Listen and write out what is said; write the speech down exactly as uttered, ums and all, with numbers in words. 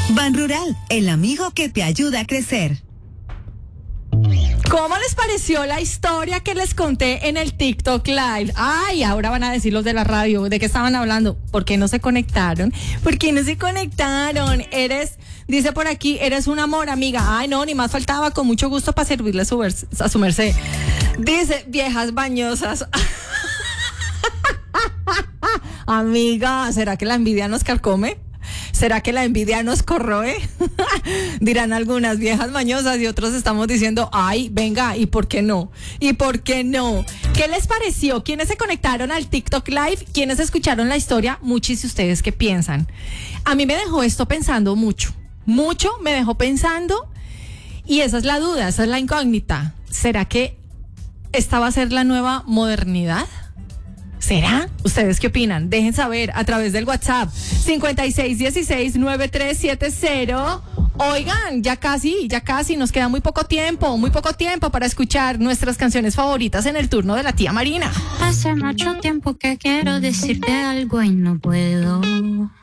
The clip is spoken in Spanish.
Ban Rural, el amigo que te ayuda a crecer. ¿Cómo les pareció la historia que les conté en el TikTok Live? Ay, ahora van a decir los de la radio, ¿de qué estaban hablando? ¿Por qué no se conectaron? ¿Por qué no se conectaron? Eres, dice por aquí, eres un amor, amiga. Ay, no, ni más faltaba, con mucho gusto para servirle a su, vers- a su merced. Dice, viejas bañosas. Amiga, ¿será que la envidia nos carcome? ¿Será que la envidia nos corroe? Dirán algunas viejas mañosas y otros estamos diciendo, ay, venga, ¿y por qué no? ¿Y por qué no? ¿Qué les pareció? ¿Quiénes se conectaron al TikTok Live? ¿Quiénes escucharon la historia? Muchos de ustedes, ¿qué piensan? A mí me dejó esto pensando mucho, mucho me dejó pensando, y esa es la duda, esa es la incógnita. ¿Será que esta va a ser la nueva modernidad? ¿Será? ¿Ustedes qué opinan? Dejen saber a través del WhatsApp cincuenta y seis dieciséis noventa y tres setenta. Oigan, ya casi, ya casi, nos queda muy poco tiempo, muy poco tiempo para escuchar nuestras canciones favoritas en el turno de la tía Marina. Hace mucho tiempo que quiero decirte algo y no puedo.